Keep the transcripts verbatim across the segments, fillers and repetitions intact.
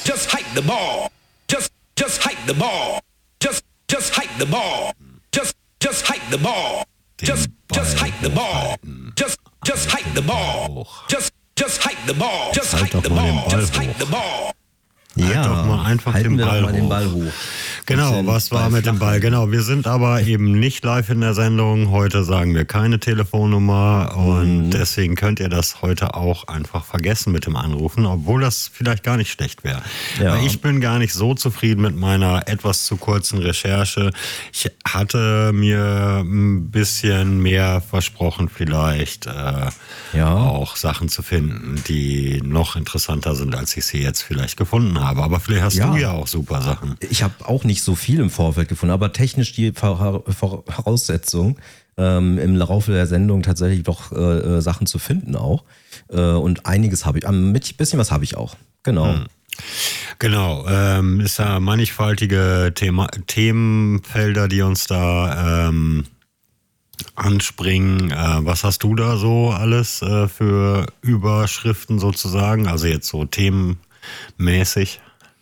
just hike the ball. Just, just hike the ball. Just, just hike the ball. Just, just hike the ball. Just, just hike the ball. Just, just hike the ball. Just, just hike the ball. Just hike the ball. Just hike the ball. Ja, halt doch mal einfach den Ball, mal den Ball hoch. Genau, was war mit dem Ball? Genau, wir sind aber eben nicht live in der Sendung. Heute sagen wir keine Telefonnummer und mhm. deswegen könnt ihr das heute auch einfach vergessen mit dem Anrufen, obwohl das vielleicht gar nicht schlecht wäre. Ja. Weil ich bin gar nicht so zufrieden mit meiner etwas zu kurzen Recherche. Ich hatte mir ein bisschen mehr versprochen, vielleicht äh, ja. auch Sachen zu finden, die noch interessanter sind, als ich sie jetzt vielleicht gefunden habe. Aber vielleicht hast ja. du ja auch super Sachen. Ich habe auch nicht so viel im Vorfeld gefunden, aber technisch die Voraussetzung, ähm, im Laufe der Sendung tatsächlich doch äh, Sachen zu finden auch. Äh, und einiges habe ich, ein bisschen was habe ich auch. Genau. Hm. Genau, ähm, ist ja mannigfaltige Thema, Themenfelder, die uns da ähm, anspringen. Äh, was hast du da so alles äh, für Überschriften sozusagen? Also jetzt so themenmäßig?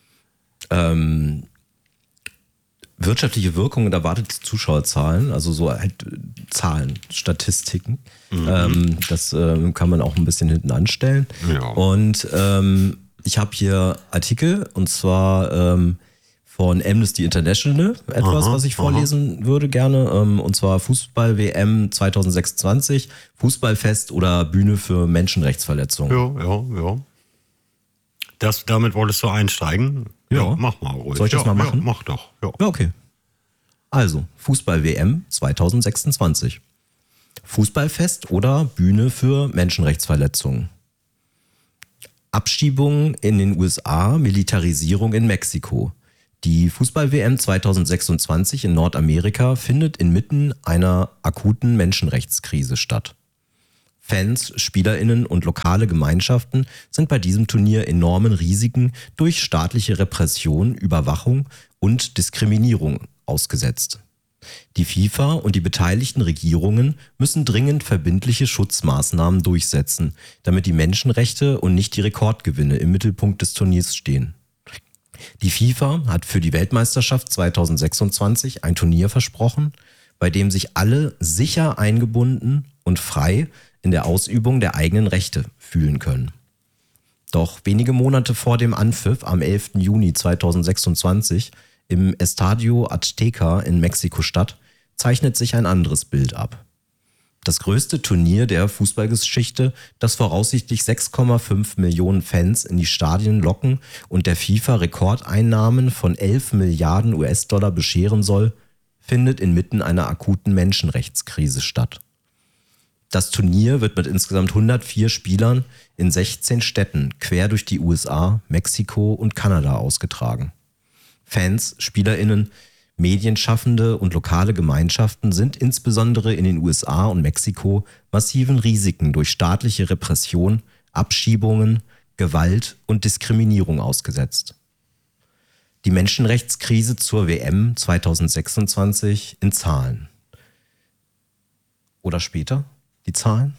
Ähm, wirtschaftliche Wirkung und erwartete Zuschauerzahlen, also so halt Zahlen, Statistiken. Mhm. Ähm, das ähm, kann man auch ein bisschen hinten anstellen. Ja. Und ähm, ich habe hier Artikel und zwar ähm, von Amnesty International, etwas, aha, was ich vorlesen aha. würde gerne. Ähm, und zwar Fußball-W M zwanzig sechsundzwanzig, Fußballfest oder Bühne für Menschenrechtsverletzungen. Ja, ja, ja. Das, damit wolltest du einsteigen? Ja, ja, mach mal ruhig. Soll ich das ja, mal machen? Ja, mach doch. Ja. ja, okay. Also, Fußball-W M zwanzig sechsundzwanzig. Fußballfest oder Bühne für Menschenrechtsverletzungen. Abschiebungen in den U S A, Militarisierung in Mexiko. Die Fußball-W M zwanzig sechsundzwanzig in Nordamerika findet inmitten einer akuten Menschenrechtskrise statt. Fans, SpielerInnen und lokale Gemeinschaften sind bei diesem Turnier enormen Risiken durch staatliche Repression, Überwachung und Diskriminierung ausgesetzt. Die FIFA und die beteiligten Regierungen müssen dringend verbindliche Schutzmaßnahmen durchsetzen, damit die Menschenrechte und nicht die Rekordgewinne im Mittelpunkt des Turniers stehen. Die FIFA hat für die Weltmeisterschaft zwanzig sechsundzwanzig ein Turnier versprochen, bei dem sich alle sicher eingebunden und frei in der Ausübung der eigenen Rechte fühlen können. Doch wenige Monate vor dem Anpfiff am elften Juni zweitausendsechsundzwanzig im Estadio Azteca in Mexiko-Stadt zeichnet sich ein anderes Bild ab. Das größte Turnier der Fußballgeschichte, das voraussichtlich sechs Komma fünf Millionen Fans in die Stadien locken und der FIFA Rekordeinnahmen von elf Milliarden U S-Dollar bescheren soll, findet inmitten einer akuten Menschenrechtskrise statt. Das Turnier wird mit insgesamt hundertvier Spielern in sechzehn Städten quer durch die U S A, Mexiko und Kanada ausgetragen. Fans, SpielerInnen, Medienschaffende und lokale Gemeinschaften sind insbesondere in den U S A und Mexiko massiven Risiken durch staatliche Repression, Abschiebungen, Gewalt und Diskriminierung ausgesetzt. Die Menschenrechtskrise zur W M zwanzig sechsundzwanzig in Zahlen. Oder später? Die Zahlen?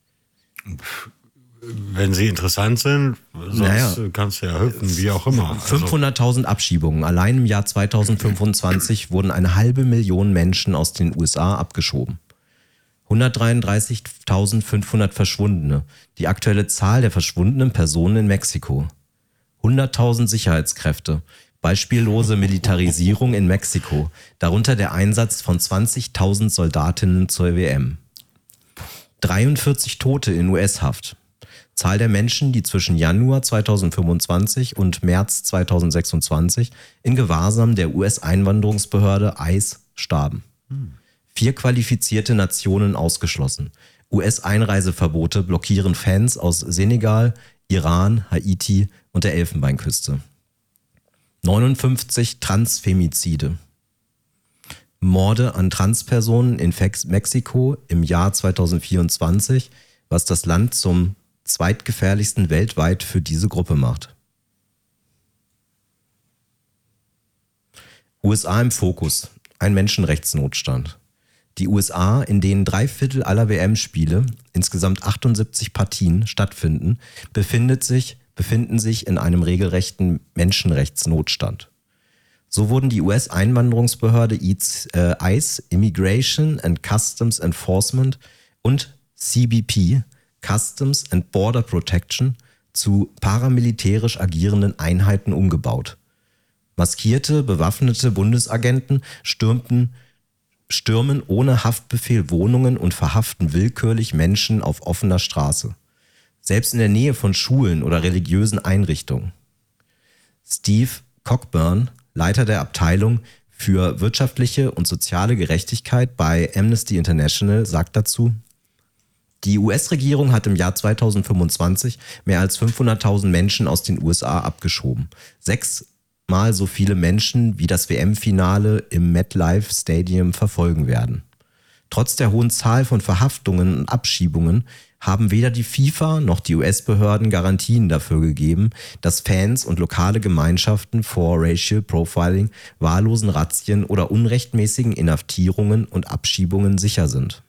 Wenn sie interessant sind, sonst naja. kannst du ja hüpfen, wie auch immer. fünfhunderttausend Abschiebungen. Allein im Jahr zweitausendfünfundzwanzig wurden eine halbe Million Menschen aus den U S A abgeschoben. hundertdreiunddreißigtausendfünfhundert Verschwundene. Die aktuelle Zahl der verschwundenen Personen in Mexiko. hunderttausend Sicherheitskräfte. Beispiellose Militarisierung in Mexiko. Darunter der Einsatz von zwanzigtausend Soldatinnen zur W M. dreiundvierzig Tote in U S-Haft. Zahl der Menschen, die zwischen Januar zweitausendfünfundzwanzig und März zweitausendsechsundzwanzig in Gewahrsam der U S-Einwanderungsbehörde I C E starben. Hm. Vier qualifizierte Nationen ausgeschlossen. U S-Einreiseverbote blockieren Fans aus Senegal, Iran, Haiti und der Elfenbeinküste. neunundfünfzig Transfemizide. Morde an Transpersonen in Mexiko im Jahr zweitausendvierundzwanzig, was das Land zum zweitgefährlichsten weltweit für diese Gruppe macht. U S A im Fokus. Ein Menschenrechtsnotstand. Die U S A, in denen drei Viertel aller W M-Spiele, insgesamt achtundsiebzig Partien, stattfinden, befindet sich befinden sich in einem regelrechten Menschenrechtsnotstand. So wurden die U S-Einwanderungsbehörde I C E, Immigration and Customs Enforcement, und C B P, Customs and Border Protection, zu paramilitärisch agierenden Einheiten umgebaut. Maskierte, bewaffnete Bundesagenten stürmten, stürmen ohne Haftbefehl Wohnungen und verhaften willkürlich Menschen auf offener Straße. Selbst in der Nähe von Schulen oder religiösen Einrichtungen. Steve Cockburn, Leiter der Abteilung für wirtschaftliche und soziale Gerechtigkeit bei Amnesty International, sagt dazu: Die U S-Regierung hat im Jahr zweitausendfünfundzwanzig mehr als fünfhunderttausend Menschen aus den U S A abgeschoben. Sechsmal so viele Menschen, wie das W M-Finale im MetLife Stadium verfolgen werden. Trotz der hohen Zahl von Verhaftungen und Abschiebungen haben weder die FIFA noch die U S-Behörden Garantien dafür gegeben, dass Fans und lokale Gemeinschaften vor Racial Profiling, wahllosen Razzien oder unrechtmäßigen Inhaftierungen und Abschiebungen sicher sind.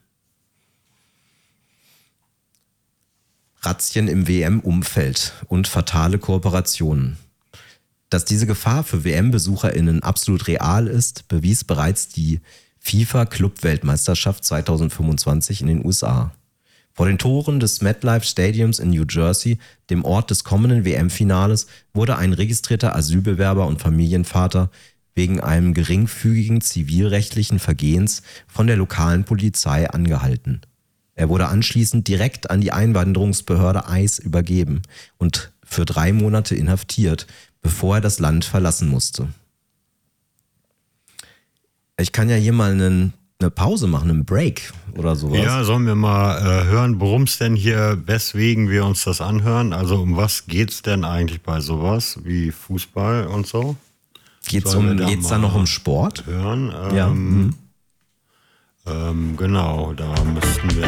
Razzien im W M-Umfeld und fatale Kooperationen. Dass diese Gefahr für W M-BesucherInnen absolut real ist, bewies bereits die FIFA-Club-Weltmeisterschaft zweitausendfünfundzwanzig in den U S A. Vor den Toren des MetLife Stadiums in New Jersey, dem Ort des kommenden W M-Finales, wurde ein registrierter Asylbewerber und Familienvater wegen einem geringfügigen zivilrechtlichen Vergehens von der lokalen Polizei angehalten. Er wurde anschließend direkt an die Einwanderungsbehörde I C E übergeben und für drei Monate inhaftiert, bevor er das Land verlassen musste. Ich kann ja hier mal einen, eine Pause machen, einen Break oder sowas. Ja, sollen wir mal äh, hören, worum es denn hier, weswegen wir uns das anhören? Also um was geht's denn eigentlich bei sowas wie Fußball und so? Geht's um, da geht's da noch um Sport? Hören? Ähm, Ja. Mhm. ähm, genau, da müssten wir